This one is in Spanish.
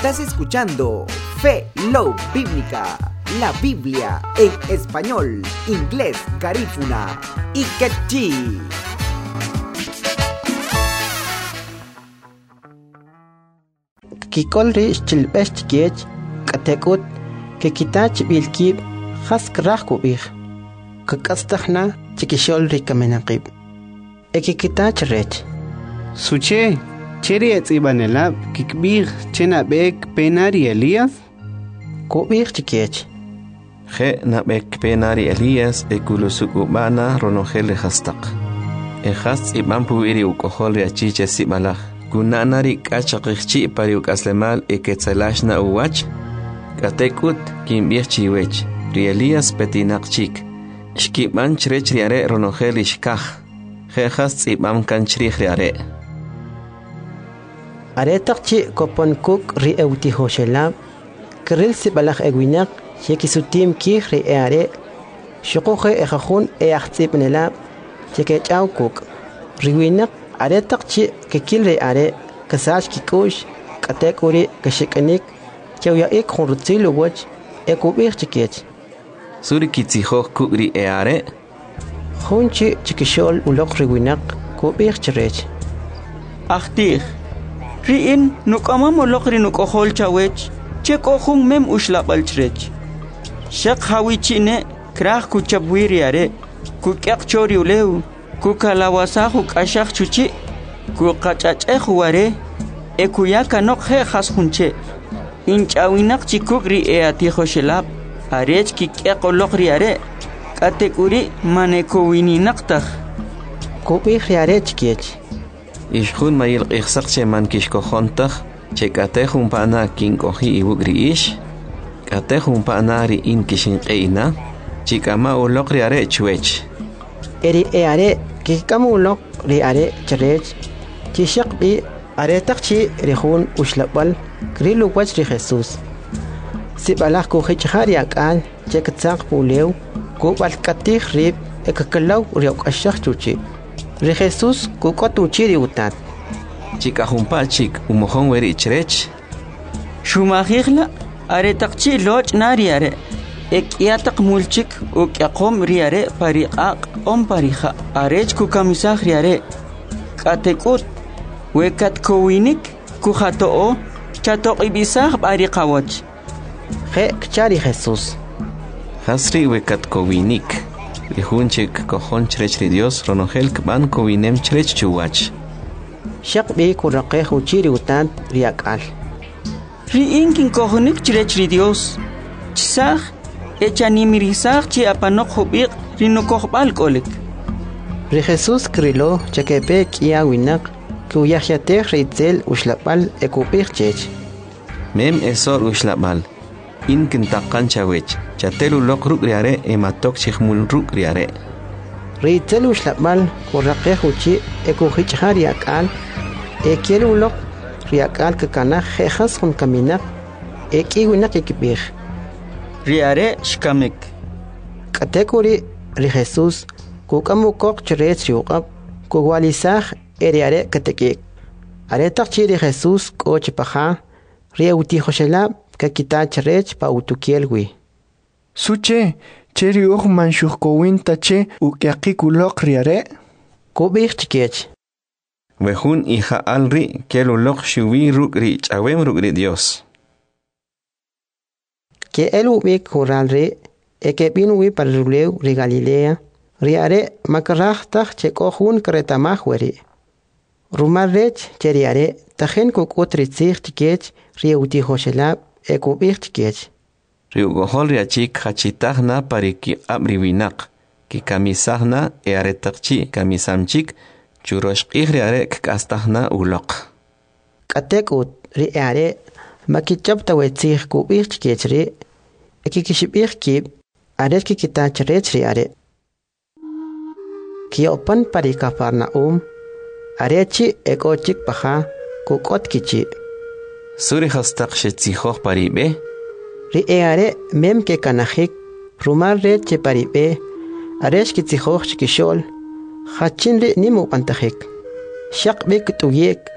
Estás escuchando Fe Love Bíblica, la Biblia en español, inglés, garífuna y quechí. Kikolri chilbest kiech katekut ke kitach bilkib khask rahkubih kakastahna chikishol rikamenaqib ekikitach rech Suche cheri etzibanelab kikbih chenabek penari Elías kubih chikiech Je nabek penari Elías ekulusukubana ronogele hastaq ehas iban puiri ukohol riachiche sibalaj kunanari kachaqchi pariuk aslemal eketzelashna uwach katekut kimbih chiwech ri Elías petinaqchik shkiban chrech riare ronogel ishkaj jejas ibam kanchrij riare aretaqchi kopon kuk ri eutihoshelab kril sibalaj ewinak yekisutim kih ri eare shuqoje ejajun eachtzibnelab chekechaw kuk riwinak aretaqchi kekil ri are kasach kikush katekuri kashikanik chawyaik khurtsil wach ekubih chikech suri kitzijoj kukri eare Hunchi chikishol ulok riwinak kubih chirech Achtih Riin nukama molok ri nukohol chawech chekohun mem ushlabal chrech Shak hawichine krah kuchabwiri are kukyak chori uleu kukalawasahu kashak chuchi kukachachej ware ekuyaka nok he khashunche inchawinak chikukri eatihoshelab arech kikyak olok ri are katekuri manekowini naqtaj kubih ri are chikech ishjun mayil qixsaqche man kishkojontaj chekatejun pana kinkoji iwukri ish katejun pana ri in kishinqeina chikama ulok ri are chwech eri eare kikamu ulok ri are chirech chishaqbi are taqchi rihun ushlabal krilu wach ri Jesus sibalaj kuhichhari akal chektzaq pulew kubal katij rib ekakalaw ri okashaq chuchi ri Jesus kukotuchi ri utat chikajunpa chik umojon weri chrech shumajigla are taqchi loch nari are ekyataq mulchik ukyaqom ri are pariqaq om parija arech kukamisaj ri are katekut wekatkowinik kuhatoo chatoqibisaj bariqawach je kchari Jesus hasri wekatkowinik rihunchik kojon chrech ri Dios ronogel kban kowinem chrech chuwach shaqbi kuraqej uchiri utat ri akal Riin kinkojonik chrech ri Dios chisaj echanimirisaj chi apanok hubiq rinukojbal kolik ri Jesus krilo chekepe kia winak kuyajyatej ri itzel ushlabal ekubih chech mem esor ushlabal in kintaqan chawech chatelu lok ruk riare ematok chihmul ruk riare ri itzel ushlabal kuraqej uchi ekuhichhari akal ekielu lok ri akal kakanaj jejas jun kaminak ekiwinak ekibih riare shkamek katekuri ri Jesus kukamukok chrech ri uqab kuwalisaj eriare katekik aretaqchi ri Jesus kochpaja ri eutihoshelab kakitach rech pa utukielwi Suche cheri uj manshujkowin tache ukyaqikuloq riare kubih chikech wejun hija alri kelulok shuwi ruk ri chawem ruk ri Dios que elubik huralri ekepinwi parrulew ri Galilea ri are makrajtaj chekohun kretamajweri rumarrech cheri are tajen kukutri tzij chikech ri eutihoshelab ekubih chikech ri ugohol riachik hachitajna pariki abriwinak ki kamisajna earetaqchi kamisamchik churoshqij ri are k'astajna uloq katekut ri are makichapta wetzij kubih chikech ri ekikishibih kib arech kikitach rech ri are kiopan pari Cafarnaum arechi ekochik paja kukot kichi suri hastaq shetzijoj paribe ri are mem ke kanajik rumar rech paribe arech kitzijoj chikishol hachin ri nimu pantajik shaq bik tuyek